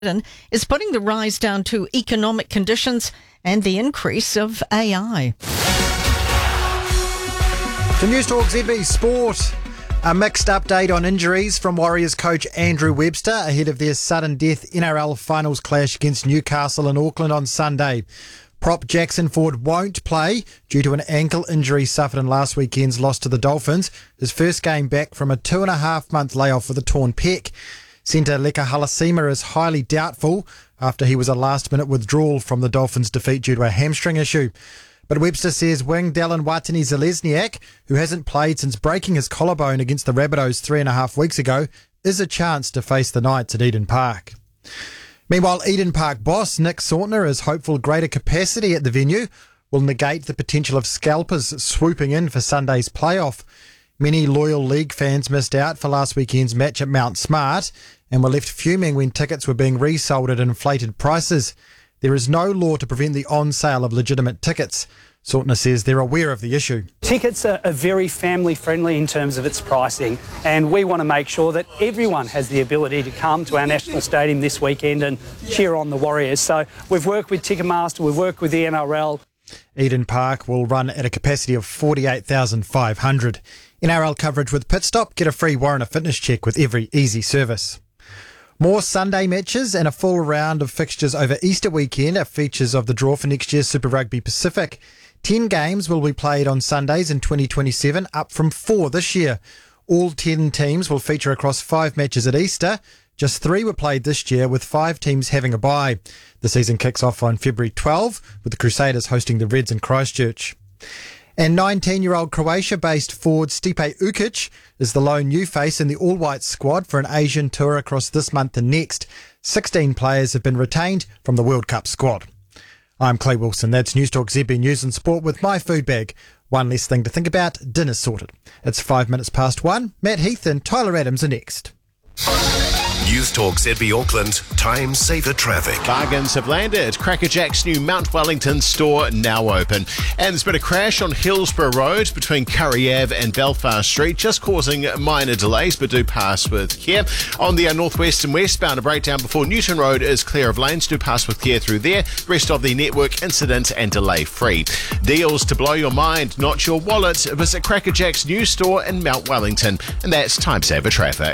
is putting the rise down to economic conditions and the increase of AI. To News Talk ZB Sport, a mixed update on injuries from Warriors coach Andrew Webster ahead of their sudden death NRL finals clash against Newcastle and Auckland on Sunday. Prop Jackson Ford won't play due to an ankle injury suffered in last weekend's loss to the Dolphins, his first game back from a 2.5-month layoff with a torn pec. Centre Leka Halasima is highly doubtful after he was a last-minute withdrawal from the Dolphins' defeat due to a hamstring issue. But Webster says wing Dallin Watene-Zelezniak, who hasn't played since breaking his collarbone against the Rabbitohs 3.5 weeks ago, is a chance to face the Knights at Eden Park. Meanwhile, Eden Park boss Nick Sautner is hopeful greater capacity at the venue will negate the potential of scalpers swooping in for Sunday's playoff. Many loyal league fans missed out for last weekend's match at Mount Smart and were left fuming when tickets were being resold at inflated prices. There is no law to prevent the on-sale of legitimate tickets. Sautner says they're aware of the issue. Tickets are very family-friendly in terms of its pricing, and we want to make sure that everyone has the ability to come to our National Stadium this weekend and cheer on the Warriors. So we've worked with Ticketmaster, we've worked with the NRL. Eden Park will run at a capacity of 48,500. NRL coverage with Pitstop. Get a free Warriner fitness check with every Easy service. More Sunday matches and a full round of fixtures over Easter weekend are features of the draw for next year's Super Rugby Pacific. 10 games will be played on Sundays in 2027, up from 4 this year. All 10 teams will feature across 5 matches at Easter. Just 3 were played this year, with 5 teams having a bye. The season kicks off on February 12, with the Crusaders hosting the Reds in Christchurch. And 19-year-old Croatia-based forward Stipe Ukic is the lone new face in the all-white squad for an Asian tour across this month and next. 16 players have been retained from the World Cup squad. I'm Clay Wilson. That's News Talk ZB News and Sport with my food bag. One less thing to think about. Dinner's sorted. It's 5 minutes past 1. Matt Heath and Tyler Adams are next. News Talk ZB Auckland, time saver traffic. Bargains have landed. Cracker Jack's new Mount Wellington store now open. And there's been a crash on Hillsborough Road between Curry Ave and Belfast Street, just causing minor delays, but do pass with care. On the northwest and westbound, a breakdown before Newton Road is clear of lanes. Do pass with care through there. Rest of the network incident and delay free. Deals to blow your mind, not your wallet. Visit Cracker Jack's new store in Mount Wellington. And that's time saver traffic.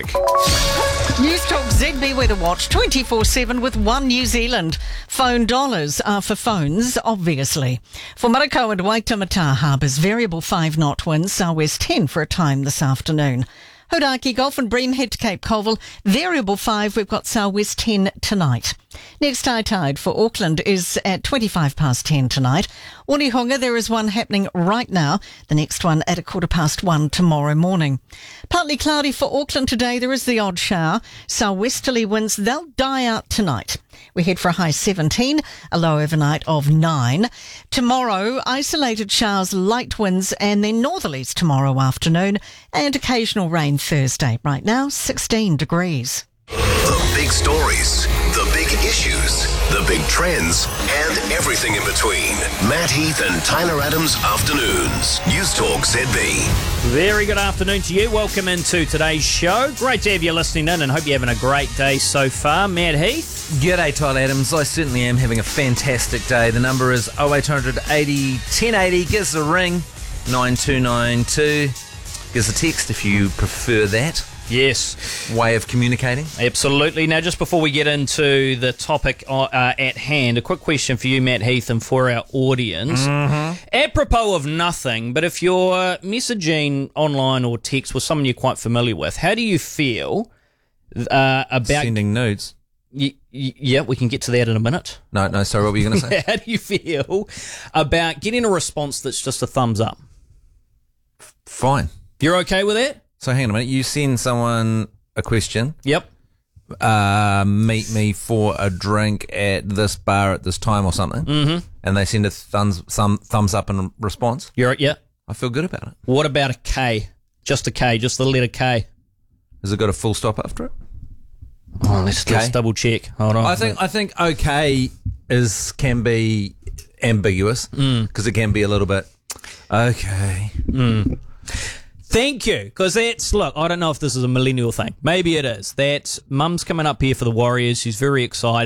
News Talk ZB Weather Watch 24/7 with One New Zealand. Phone dollars are for phones, obviously. For Mariko and Waitemata Harbours, variable 5-knot winds, southwest 10 for a time this afternoon. Hodaki, Gulf and Bream head to Cape Colville, variable 5, we've got southwest 10 tonight. Next high tide for Auckland is at 25 past 10 tonight. Onehunga, there is one happening right now. The next one at 1:15 tomorrow morning. Partly cloudy for Auckland today. There is the odd shower. Southwesterly winds, they'll die out tonight. We head for a high 17, a low overnight of 9. Tomorrow, isolated showers, light winds, and then northerlies tomorrow afternoon, and occasional rain Thursday. Right now, 16 degrees. The big stories, the big issues, the big trends, and everything in between. Matt Heath and Tyler Adams Afternoons. News Talk ZB. Very good afternoon to you. Welcome into today's show. Great to have you listening in and hope you're having a great day so far. Matt Heath. G'day, Tyler Adams. I certainly am having a fantastic day. The number is 0800 80 1080. Give us a ring, 9292. Give us a text if you prefer that. Yes. Way of communicating. Absolutely. Now, just before we get into the topic at hand, a quick question for you, Matt Heath, and for our audience. Apropos of nothing, but if you're messaging online or text with someone you're quite familiar with, how do you feel about... Sending nudes. Yeah, we can get to that in a minute. No, sorry, what were you going to say? How do you feel about getting a response that's just a thumbs up? Fine. You're okay with that? So hang on a minute. You send someone a question. Yep. Meet me for a drink at this bar at this time or something. Mm-hmm. And they send a thumbs up in response. Yeah. I feel good about it. What about a K? Just a K, just the letter K. Has it got a full stop after it? Oh, let's double check. Hold on. I think okay can be ambiguous because it can be a little bit okay. Thank you, because that's, look, I don't know if this is a millennial thing. Maybe it is. That mum's coming up here for the Warriors. She's very excited.